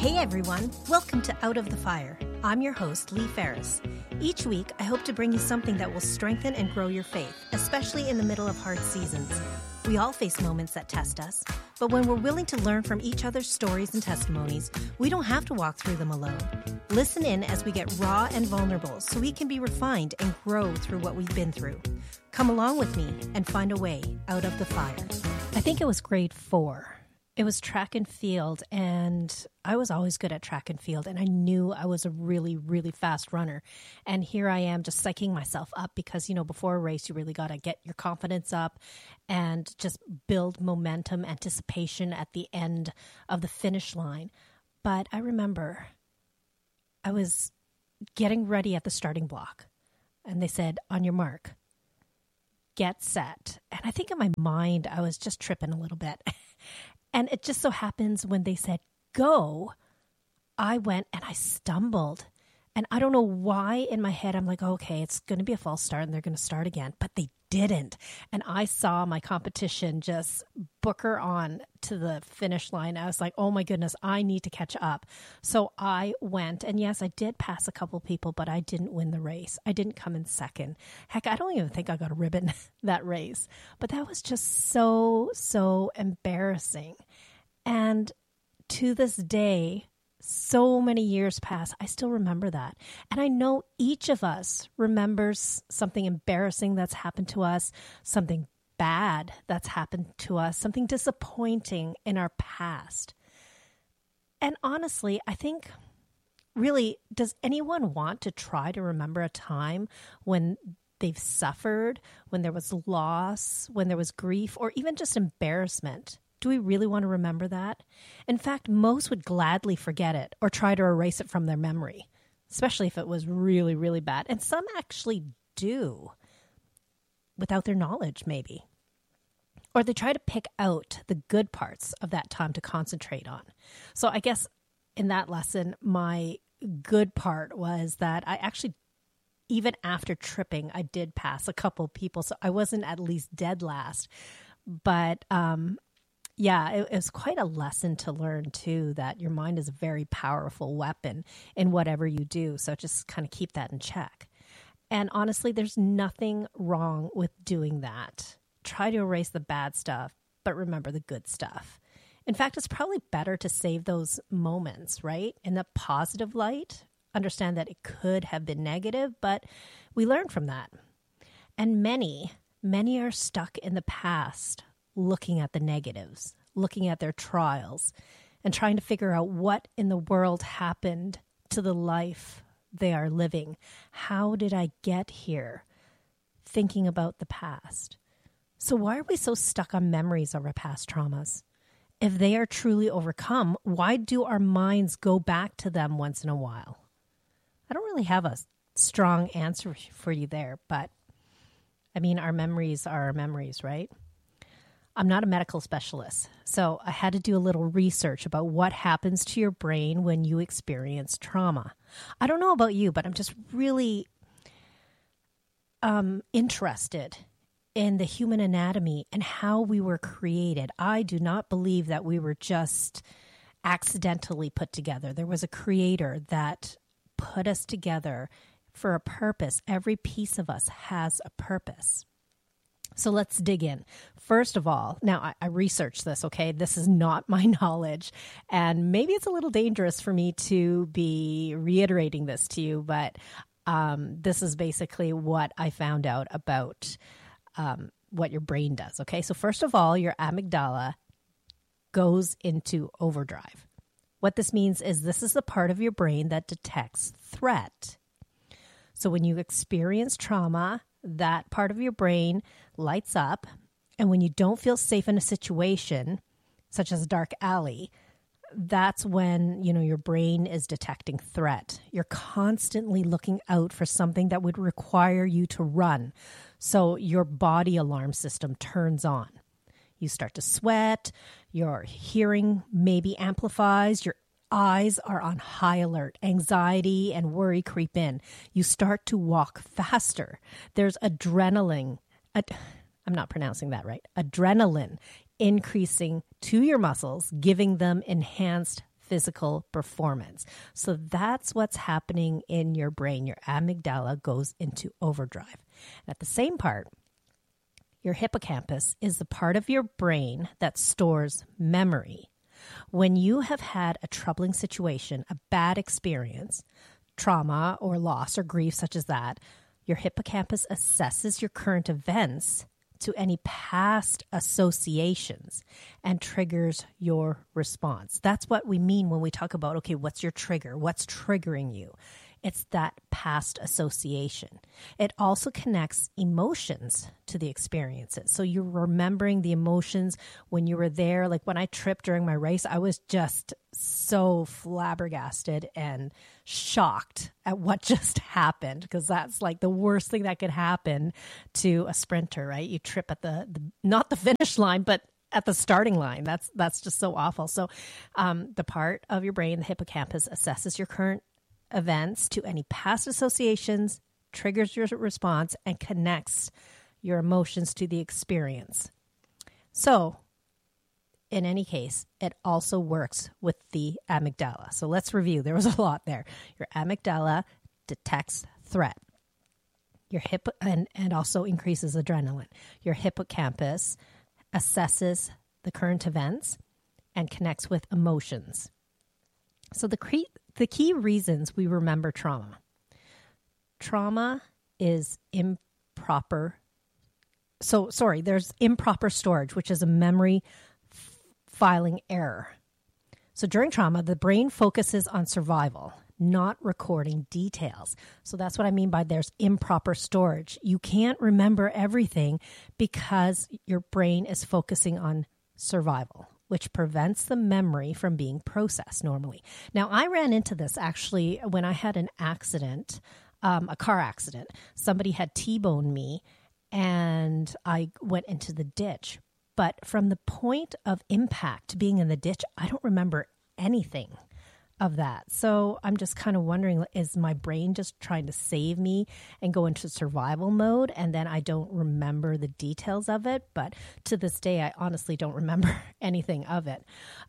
Hey everyone, welcome to Out of the Fire. I'm your host, Lee Ferris. Each week, I hope to bring you something that will strengthen and grow your faith, especially in the middle of hard seasons. We all face moments that test us, but when we're willing to learn from each other's stories and testimonies, we don't have to walk through them alone. Listen in as we get raw and vulnerable so we can be refined and grow through what we've been through. Come along with me and find a way out of the fire. I think it was grade 4. It was track and field, and I was always good at track and field, and I knew I was a really, really fast runner. And here I am just psyching myself up because, before a race, you really got to get your confidence up and just build momentum, anticipation at the end of the finish line. But I remember I was getting ready at the starting block, and they said, on your mark, get set. And I think in my mind, I was just tripping a little bit. And it just so happens when they said, go, I went and I stumbled. And I don't know why in my head, I'm like, okay, it's going to be a false start and they're going to start again. But they didn't. And I saw my competition just booker on to the finish line. I was like, oh my goodness, I need to catch up. So I went, and yes, I did pass a couple people, but I didn't win the race. I didn't come in second. Heck, I don't even think I got a ribbon that race. But that was just so embarrassing. And to this day, so many years pass, I still remember that. And I know each of us remembers something embarrassing that's happened to us, something bad that's happened to us, something disappointing in our past. And honestly, I think, really, does anyone want to try to remember a time when they've suffered, when there was loss, when there was grief, or even just embarrassment? Do we really want to remember that? In fact, most would gladly forget it or try to erase it from their memory, especially if it was really, really bad. And some actually do, without their knowledge, maybe. Or they try to pick out the good parts of that time to concentrate on. So I guess in that lesson, my good part was that I actually, even after tripping, I did pass a couple people. So I wasn't at least dead last. But yeah, it was quite a lesson to learn, too, that your mind is a very powerful weapon in whatever you do. So just kind of keep that in check. And honestly, there's nothing wrong with doing that. Try to erase the bad stuff, but remember the good stuff. In fact, it's probably better to save those moments, right? In the positive light, understand that it could have been negative, but we learn from that. And many are stuck in the past, looking at the negatives, looking at their trials, and trying to figure out what in the world happened to the life they are living. How did I get here? Thinking about the past. So why are we so stuck on memories of our past traumas? If they are truly overcome, why do our minds go back to them once in a while? I don't really have a strong answer for you there, but I mean, our memories are our memories, right? I'm not a medical specialist, so I had to do a little research about what happens to your brain when you experience trauma. I don't know about you, but I'm just really interested in the human anatomy and how we were created. I do not believe that we were just accidentally put together. There was a creator that put us together for a purpose. Every piece of us has a purpose. So let's dig in. First of all, now I researched this, okay? This is not my knowledge, and maybe it's a little dangerous for me to be reiterating this to you, but this is basically what I found out about what your brain does, okay? So first of all, your amygdala goes into overdrive. What this means is this is the part of your brain that detects threat. So when you experience trauma, that part of your brain lights up. And when you don't feel safe in a situation, such as a dark alley, that's when, your brain is detecting threat. You're constantly looking out for something that would require you to run. So your body alarm system turns on. You start to sweat, your hearing maybe amplifies, your eyes are on high alert, anxiety and worry creep in. You start to walk faster. There's adrenaline. I'm not pronouncing that right. Adrenaline increasing to your muscles, giving them enhanced physical performance. So that's what's happening in your brain. Your amygdala goes into overdrive. At the same part, your hippocampus is the part of your brain that stores memory. When you have had a troubling situation, a bad experience, trauma or loss or grief such as that, your hippocampus assesses your current events to any past associations and triggers your response. That's what we mean when we talk about, okay, what's your trigger? What's triggering you? It's that past association. It also connects emotions to the experiences. So you're remembering the emotions when you were there. Like when I tripped during my race, I was just so flabbergasted and shocked at what just happened, because that's like the worst thing that could happen to a sprinter, right? You trip at the not the finish line, but at the starting line. That's just so awful. So the part of your brain, the hippocampus, assesses your current events to any past associations, triggers your response, and connects your emotions to the experience. So, in any case, it also works with the amygdala. So let's review. There was a lot there. Your amygdala detects threat. Your and also increases adrenaline. Your hippocampus assesses the current events and connects with emotions. So the key reasons we remember trauma. Trauma is improper. There's improper storage, which is a memory filing error. So during trauma, the brain focuses on survival, not recording details. So that's what I mean by there's improper storage. You can't remember everything because your brain is focusing on survival, which prevents the memory from being processed normally. Now, I ran into this actually when I had an accident, a car accident. Somebody had T-boned me and I went into the ditch. But from the point of impact, being in the ditch, I don't remember anything of that. So I'm just kind of wondering, is my brain just trying to save me and go into survival mode, and then I don't remember the details of it? But to this day, I honestly don't remember anything of it.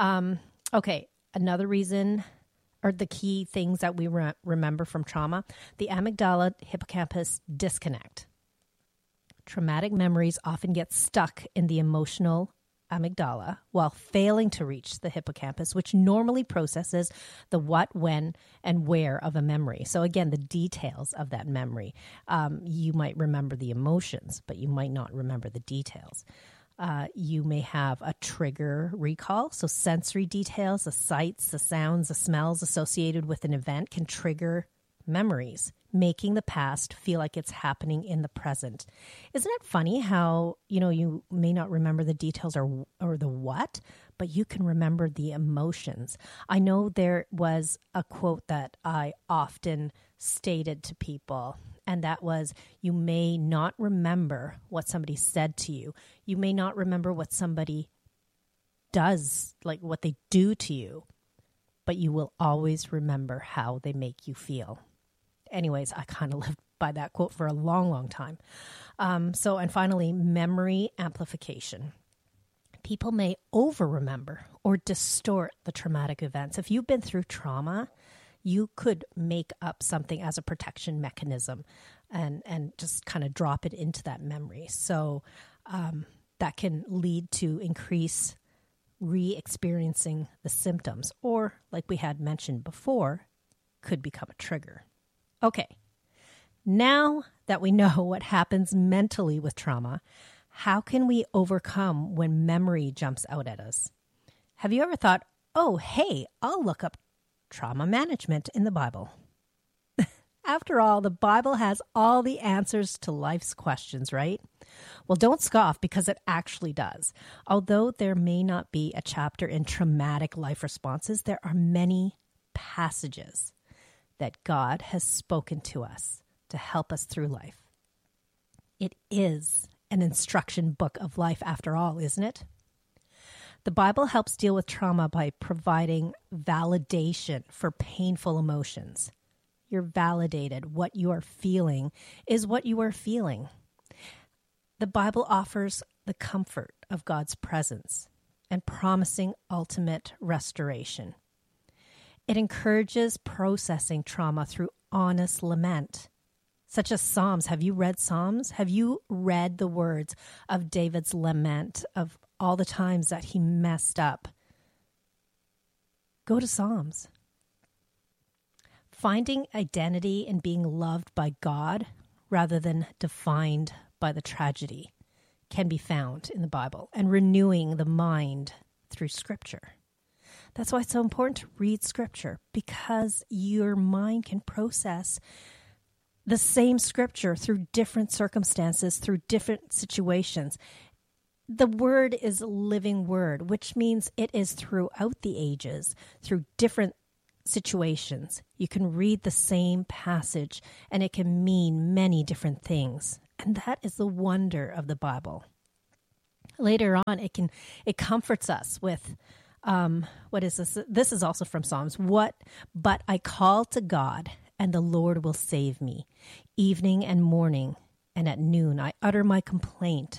Okay, another reason, or the key things that we remember from trauma, the amygdala hippocampus disconnect. Traumatic memories often get stuck in the emotional amygdala while failing to reach the hippocampus, which normally processes the what, when, and where of a memory. So again, the details of that memory. You might remember the emotions, but you might not remember the details. You may have a trigger recall. So sensory details, the sights, the sounds, the smells associated with an event can trigger memories, making the past feel like it's happening in the present. Isn't it funny how, you may not remember the details or the what, but you can remember the emotions. I know there was a quote that I often stated to people, and that was, you may not remember what somebody said to you. You may not remember what somebody does, like what they do to you, but you will always remember how they make you feel. Anyways, I kind of lived by that quote for a long, long time. And finally, memory amplification. People may over-remember or distort the traumatic events. If you've been through trauma, you could make up something as a protection mechanism and just kind of drop it into that memory. So that can lead to increase re-experiencing the symptoms, or like we had mentioned before, could become a trigger. Okay, now that we know what happens mentally with trauma, how can we overcome when memory jumps out at us? Have you ever thought, oh, hey, I'll look up trauma management in the Bible? After all, the Bible has all the answers to life's questions, right? Well, don't scoff, because it actually does. Although there may not be a chapter in traumatic life responses, there are many passages that God has spoken to us to help us through life. It is an instruction book of life after all, isn't it? The Bible helps deal with trauma by providing validation for painful emotions. You're validated. What you are feeling is what you are feeling. The Bible offers the comfort of God's presence and promising ultimate restoration. It encourages processing trauma through honest lament, such as Psalms. Have you read Psalms? Have you read the words of David's lament of all the times that he messed up? Go to Psalms. Finding identity in being loved by God rather than defined by the tragedy can be found in the Bible, and renewing the mind through Scripture. That's why it's so important to read Scripture, because your mind can process the same Scripture through different circumstances, through different situations. The Word is a living Word, which means it is throughout the ages, through different situations. You can read the same passage and it can mean many different things. And that is the wonder of the Bible. Later on, it comforts us with, what is this? This is also from Psalms. But I call to God, and the Lord will save me. Evening and morning, and at noon, I utter my complaint,